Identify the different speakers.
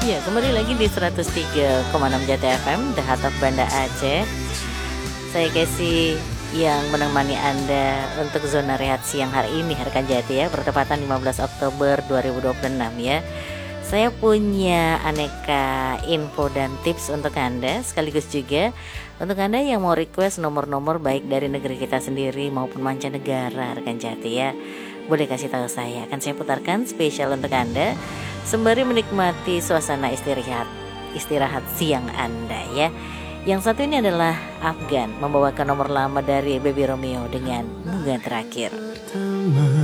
Speaker 1: Ya, kembali lagi di 103,6 Jati FM, The Heart of Banda Aceh. Saya Casey yang menemani Anda untuk zona rehat siang hari ini, rekan Jati ya, bertepatan 15 Oktober 2026 ya. Saya punya aneka info dan tips untuk Anda, sekaligus juga untuk Anda yang mau request nomor-nomor baik dari negeri kita sendiri maupun mancanegara, rekan Jati ya. Boleh kasih tahu saya, akan saya putarkan spesial untuk Anda sembari menikmati suasana istirahat siang Anda ya. Yang satu ini adalah Afgan membawakan nomor lama dari Baby Romeo dengan Bunga Terakhir.